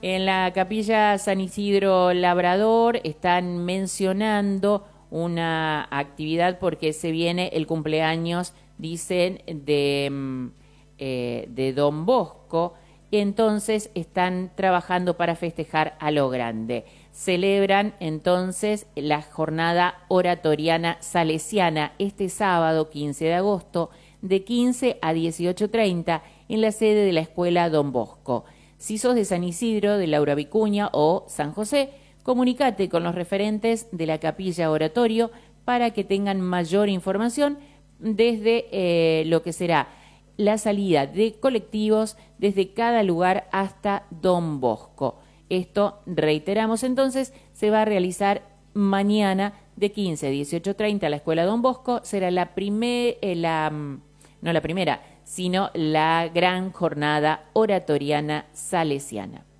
En la capilla San Isidro Labrador están mencionando una actividad porque se viene el cumpleaños, dicen, de Don Bosco. Entonces están trabajando para festejar a lo grande. Celebran entonces la jornada oratoriana salesiana este sábado 15 de agosto de 15 a 18:30 en la sede de la escuela Don Bosco. Si sos de San Isidro, de Laura Vicuña o San José, comunicate con los referentes de la capilla oratorio para que tengan mayor información desde lo que será la salida de colectivos desde cada lugar hasta Don Bosco. Esto, reiteramos entonces, se va a realizar mañana de 15 a 18:30 a la Escuela Don Bosco. Será no la primera, sino la gran jornada oratoriana salesiana.